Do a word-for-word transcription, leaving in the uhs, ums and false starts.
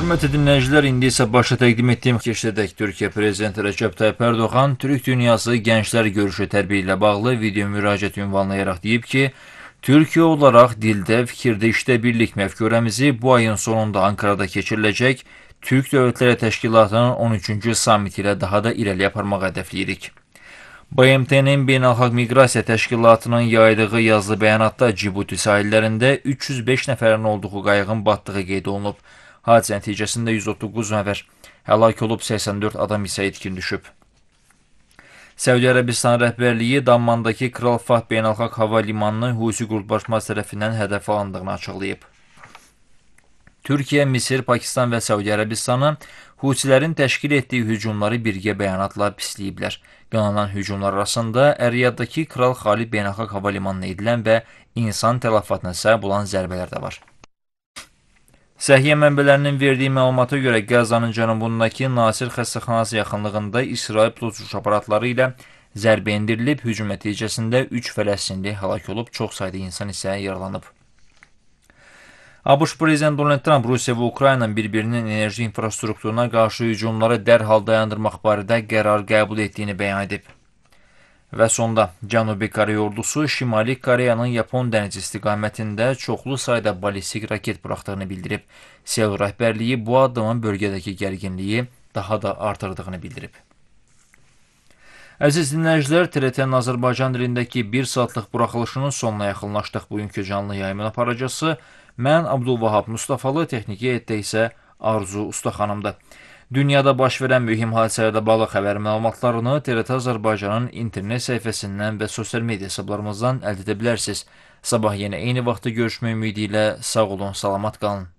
Hörmətli dinləyicilər, indi isə başa təqdim etdiyim keçdədək Türkiyə Prezidenti Rəcəb Tayyip Ərdoğan Türk Dünyası Gənclər Görüşü tədbiri ilə bağlı video müraciət ünvanlayaraq deyib ki, Türkiyə olaraq dildə, fikirdə, işdə birlik məfkurəmizi bu ayın sonunda Ankarada keçiriləcək Türk Dövlətləri Təşkilatının on üçüncü samiti ilə daha da irəli aparmaq hədəfləyirik. B M T-nin Beynəlxalq Miqrasiya Təşkilatının yaydığı yazılı bəyanatda Cibuti sahillərində üç yüz beş nəfərin olduğu qayığın batdığı qeyd olunub. Hadisə nəticəsində yüz otuz doqquz nəfər həlak olub, səksən dörd adam isə itkin düşüb. Səudiyyə Ərəbistan rəhbərliyi Dammandakı Kral Fahd Beynəlxalq Hava Limanının Husi qruplaşması tərəfindən hədəfə alındığını açıqlayıb. Türkiyə, Misir, Pakistan və Səudiyyə Ərəbistanı Husilərin təşkil etdiyi hücumları birgə bəyanatla pisləyiblər. Qanınan hücumlar arasında Əriyaddakı Kral Xalid Beynəlxalq Hava Limanına edilən və insan tələfatına səbəb olan zərbələr də var. Səhiyyə mənbələrinin verdiyi məlumata görə Qəzzanın cənubundakı Nasir xəstəxanası yaxınlığında İsrail pilot uçuş aparatları ilə zərbə endirilib, hücum nəticəsində üç Fələstinli həlak olub, çox sayda insan isə yaralanıb. ABŞ Prezidenti Donald Trump Rusiya və Ukraynanın bir-birinin enerji infrastrukturuna qarşı hücumları dərhal dayandırmaq barədə qərar qəbul etdiyini bəyan edib. Və sonda Cənubi Koreya ordusu Şimali Koreyanın Yapon dənizi istiqamətində çoxlu sayda balistik raket buraxdığını bildirib. Seul rəhbərliyi bu addımın bölgədəki gərginliyi daha da artırdığını bildirib. Əziz dinləyicilər, T R T-nin Azərbaycan dilindəki bir saatlıq buraxılışının sonuna yaxınlaşdıq. Bugünkü canlı yayımın aparıcısı mən Abdülvahab Mustafalı, texniki heyətdə isə Arzu Ustaxanımdır. Dünyada baş verən mühüm hadisələrdə bağlı xəbər məlumatlarını T R T Azərbaycanın internet səhifəsindən və sosial media hesablarımızdan əldə edə bilərsiniz. Sabah yenə eyni vaxtda görüşmək ümidi ilə sağ olun, salamat qalın.